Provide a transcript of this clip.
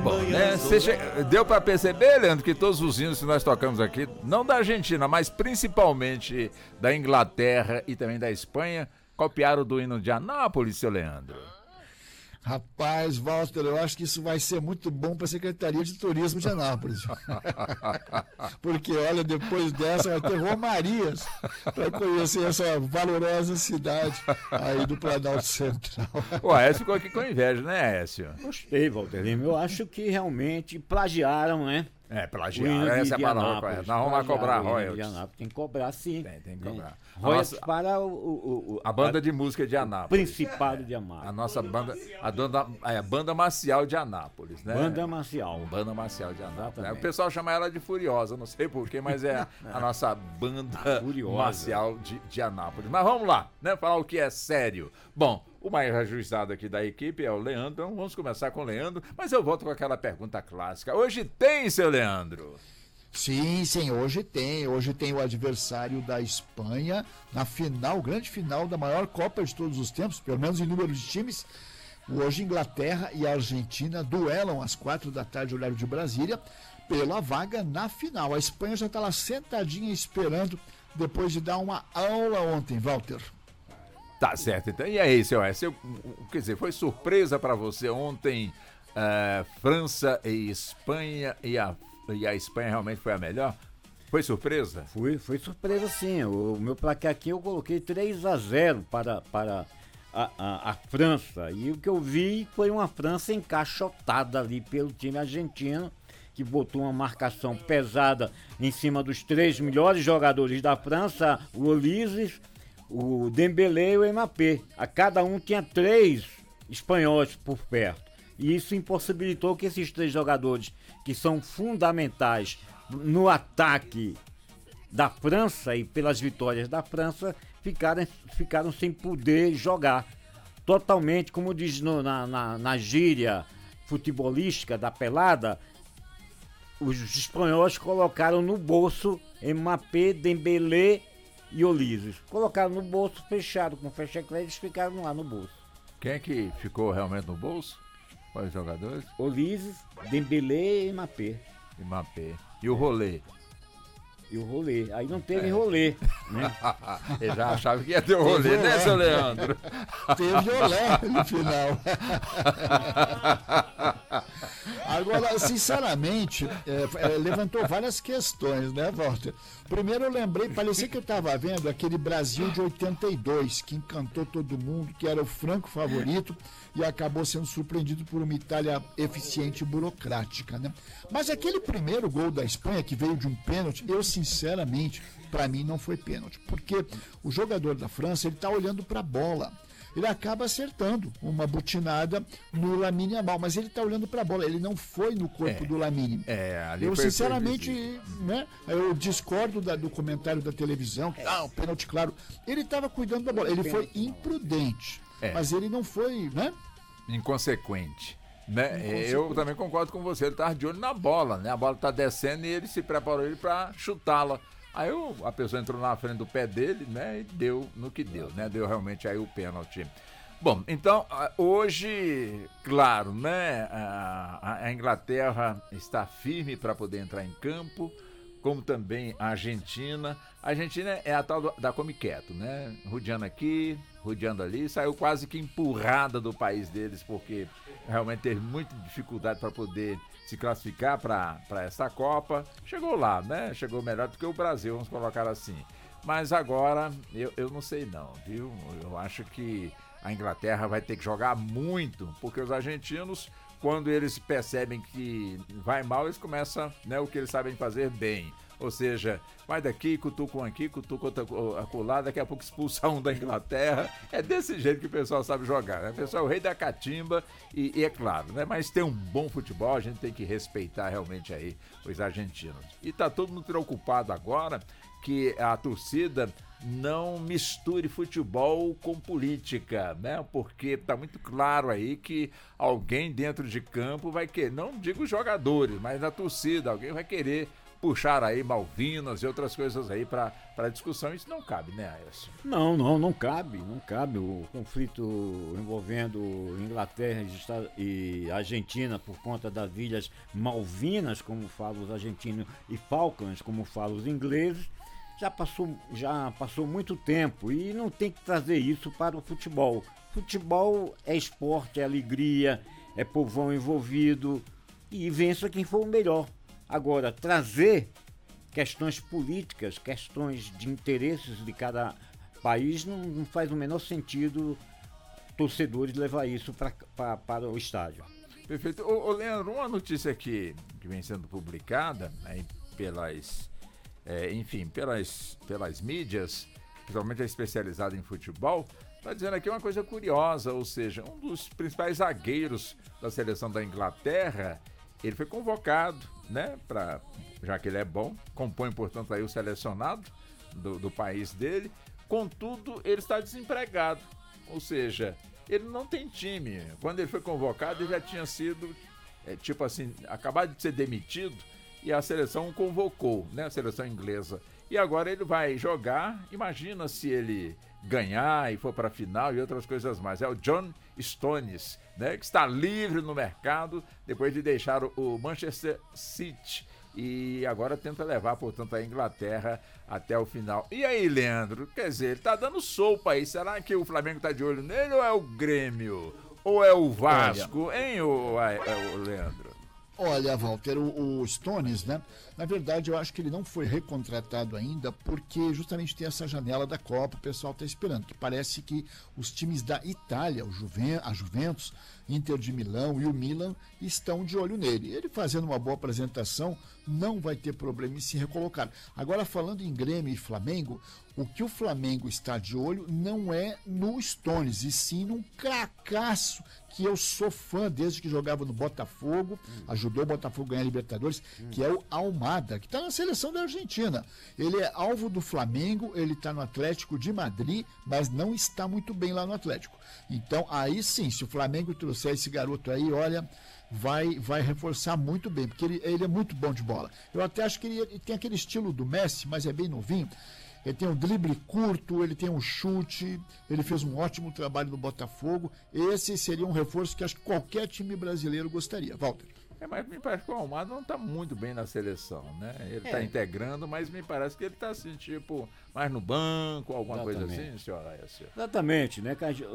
Bom, né? Deu pra perceber, Leandro, que todos os hinos que nós tocamos aqui, não da Argentina, mas principalmente da Inglaterra e também da Espanha, copiaram do hino de Anápolis, seu Leandro. Rapaz, Walter, eu acho que isso vai ser muito bom para a Secretaria de Turismo de Anápolis. Porque, olha, depois dessa vai ter romarias para conhecer essa valorosa cidade aí do Planalto Central. O Aécio ficou aqui com inveja, né, Aécio? Gostei, Walter Lima. Eu acho que realmente plagiaram, né? Plagiaram, essa é a palavra. Nós vamos lá cobrar royalties. Tem que cobrar, sim. Tem que cobrar. Royalties para a banda de música de Anápolis. Principado de Anápolis. A nossa banda, a banda marcial de Anápolis, né? Banda marcial. Banda marcial de Anápolis. Exatamente. O pessoal chama ela de Furiosa, não sei porquê, mas é a nossa banda marcial de Anápolis. Mas vamos lá, né? Falar o que é sério. Bom, o mais ajuizado aqui da equipe é o Leandro, então vamos começar com o Leandro, mas eu volto com aquela pergunta clássica. Hoje tem, seu Leandro? Sim, hoje tem. Hoje tem o adversário da Espanha na final, grande final da maior Copa de todos os tempos, pelo menos em número de times. Hoje Inglaterra e Argentina duelam às 16h, horário de Brasília, pela vaga na final. A Espanha já está lá sentadinha esperando, depois de dar uma aula ontem, Walter. Tá certo, então. E aí, seu S? Quer dizer, foi surpresa para você ontem França e Espanha e a Espanha realmente foi a melhor? Foi surpresa? Foi surpresa, sim. O meu placar aqui eu coloquei 3-0 para a França. E o que eu vi foi uma França encaixotada ali pelo time argentino, que botou uma marcação pesada em cima dos 3 melhores jogadores da França, o Olise, o Dembélé e o Mbappé. A cada um tinha 3 espanhóis por perto. E isso impossibilitou que esses 3 jogadores, que são fundamentais no ataque da França e pelas vitórias da França, ficaram sem poder jogar. Totalmente, como diz na gíria futebolística da pelada, os espanhóis colocaram no bolso Mbappé, Dembélé e Olise. Colocaram no bolso fechado, com fecha-crédito, eles ficaram lá no bolso. Quem é que ficou realmente no bolso? Quais jogadores? Olise, Dembélé e Mbappé. E o rolê? Aí não teve rolê, né? Eu já achava que ia ter o rolê, né, seu Leandro? Teve olé no final. Agora, sinceramente, levantou várias questões, né, Walter? Primeiro eu lembrei, parecia que eu estava vendo aquele Brasil de 82, que encantou todo mundo, que era o franco favorito e acabou sendo surpreendido por uma Itália eficiente e burocrática, né? Mas aquele primeiro gol da Espanha, que veio de um pênalti, eu sinceramente, para mim não foi pênalti, porque o jogador da França, ele está olhando para a bola. Ele acaba acertando uma butinada no Lamine Yamal, mas ele está olhando para a bola, ele não foi no corpo do Lamine. Ali eu sinceramente, né, eu discordo do comentário da televisão, que o pênalti, claro, ele estava cuidando da bola, ele foi imprudente, mas ele não foi, né? Inconsequente. Né? Eu também concordo com você, ele estava de olho na bola, né? A bola está descendo e ele se preparou para chutá-la. Aí a pessoa entrou na frente do pé dele, né, e deu no que deu, né, deu realmente aí o pênalti. Bom, então, hoje, claro, né, a Inglaterra está firme para poder entrar em campo, como também a Argentina. A Argentina é a tal da come quieto, né, rodeando aqui, rodeando ali, saiu quase que empurrada do país deles, porque realmente teve muita dificuldade para poder se classificar para essa Copa. Chegou lá, né? Chegou melhor do que o Brasil, vamos colocar assim. Mas agora, eu não sei não, viu? Eu acho que a Inglaterra vai ter que jogar muito, porque os argentinos, quando eles percebem que vai mal, eles começam, né, o que eles sabem fazer bem. Ou seja, vai daqui, cutuca um aqui, cutuca outro acolá, daqui a pouco expulsa um da Inglaterra. É desse jeito que o pessoal sabe jogar, né? O pessoal é o rei da catimba e é claro, né? Mas tem um bom futebol, a gente tem que respeitar realmente aí os argentinos. E tá todo mundo preocupado agora que a torcida não misture futebol com política, né? Porque tá muito claro aí que alguém dentro de campo vai querer, não digo os jogadores, mas a torcida, alguém vai querer puxar aí Malvinas e outras coisas aí para discussão. Isso não cabe, né, Aécio? Não cabe. O conflito envolvendo Inglaterra e Argentina por conta das ilhas Malvinas, como falam os argentinos, e Falklands, como falam os ingleses, já passou muito tempo e não tem que trazer isso para o futebol. Futebol é esporte, é alegria, é povão envolvido e vença quem for o melhor. Agora, trazer questões políticas, questões de interesses de cada país, não faz o menor sentido torcedores levar isso para o estádio. Perfeito. Ô Leandro, uma notícia que vem sendo publicada aí pelas mídias, principalmente a especializada em futebol, está dizendo aqui uma coisa curiosa, ou seja, um dos principais zagueiros da seleção da Inglaterra, ele foi convocado, né, já que ele é bom, compõe, portanto, aí o selecionado do país dele, contudo, ele está desempregado, ou seja, ele não tem time. Quando ele foi convocado, ele já tinha sido, acabado de ser demitido, e a seleção o convocou, né, a seleção inglesa. E agora ele vai jogar, imagina se ele ganhar e for para a final e outras coisas mais. É o John Stones, né, que está livre no mercado depois de deixar o Manchester City e agora tenta levar, portanto, a Inglaterra até o final. E aí, Leandro, quer dizer, ele tá dando sopa aí, será que o Flamengo tá de olho nele ou é o Grêmio? Ou é o Vasco, hein, o Leandro? Olha, Walter, o Stones, né? Na verdade, eu acho que ele não foi recontratado ainda porque justamente tem essa janela da Copa, o pessoal está esperando, que parece que os times da Itália, a Juventus, Inter de Milão e o Milan estão de olho nele. Ele fazendo uma boa apresentação não vai ter problema em se recolocar. Agora, falando em Grêmio e Flamengo, o que o Flamengo está de olho não é no Stones, e sim num cracaço que eu sou fã desde que jogava no Botafogo, ajudou o Botafogo a ganhar a Libertadores, que é o Almada, que está na seleção da Argentina. Ele é alvo do Flamengo, ele está no Atlético de Madrid, mas não está muito bem lá no Atlético. Então, aí sim, se o Flamengo trouxer esse garoto aí, olha, vai reforçar muito bem, porque ele é muito bom de bola. Eu até acho que ele tem aquele estilo do Messi, mas é bem novinho. Ele tem um drible curto, ele tem um chute, ele fez um ótimo trabalho no Botafogo. Esse seria um reforço que acho que qualquer time brasileiro gostaria. Walter. Mas me parece que o Almada não está muito bem na seleção, né? Ele está integrando, mas me parece que ele está assim, mais no banco, alguma coisa assim, senhora. Exatamente, né?